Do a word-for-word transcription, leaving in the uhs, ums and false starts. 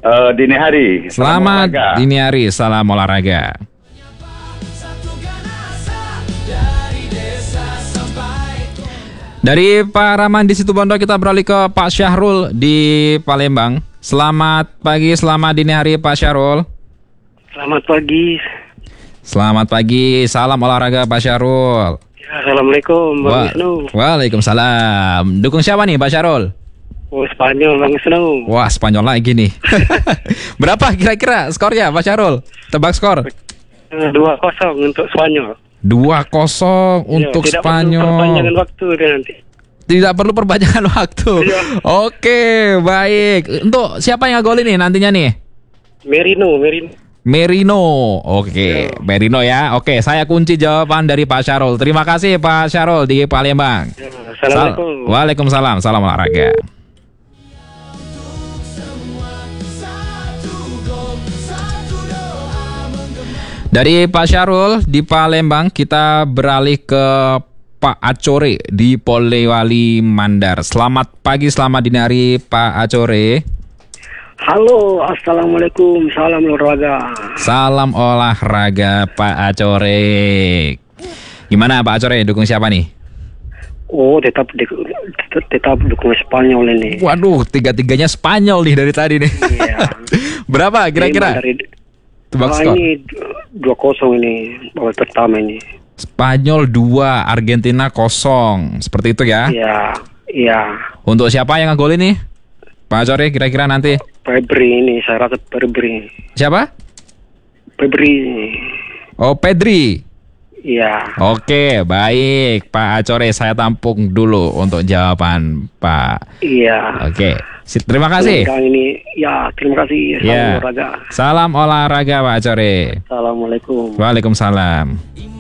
Uh, dini hari. Selamat dini hari, salam olahraga. Dari Pak Rahman di Situbondo kita beralih ke Pak Syahrul di Palembang. Selamat pagi, selamat dini hari Pak Syahrul. Selamat pagi. Selamat pagi, salam olahraga Pak Syahrul. Ya, Assalamualaikum Bang Wa- Wisnu. Waalaikumsalam. Dukung siapa nih Pak Syahrul? Oh, Spanyol Bang Wisnu. Wah, Spanyol lagi nih. Berapa kira-kira skornya Pak Syahrul? Tebak skor. dua kosong untuk Spanyol. dua kosong untuk ya, tidak Spanyol. Perlu perpanjangan waktu dia nanti. Tidak perlu perpanjangan waktu. Iya. Oke, baik. Untuk siapa yang ngegolin nih nantinya nih? Merino, Merino. Merino. Oke, Merino ya. Oke, saya kunci jawaban dari Pak Syahrul. Terima kasih Pak Syahrul di Palembang. Ya, Assalamualaikum. Sal- Waalaikumsalam. Salam olahraga. Dari Pak Syahrul di Palembang kita beralih ke Pak Acore di Polewali Mandar. Selamat pagi, selamat dini hari Pak Acore. Halo, Assalamualaikum. Salam olahraga. Salam olahraga Pak Acore. Gimana Pak Acore, dukung siapa nih? Oh, tetap tetap, tetap dukung Spanyol ini. Waduh, tiga-tiganya Spanyol nih dari tadi nih. Iya. Berapa kira-kira? Dari Tebak ah, skor. ini dua kosong ini babak pertama ini. Spanyol dua, Argentina kosong. Seperti itu ya? Iya, iya. Untuk siapa yang ngegolin nih? Pak Acore kira-kira nanti. Febri ini, saya rasa Febri. Siapa? Febri. Oh, Pedri. Iya. Oke, baik Pak Acore, saya tampung dulu untuk jawaban Pak. Iya. Oke, si- terima kasih. Kali ini, ya terima kasih. Salam Ya. olahraga. Salam olahraga Pak Acore. Assalamualaikum. Waalaikumsalam.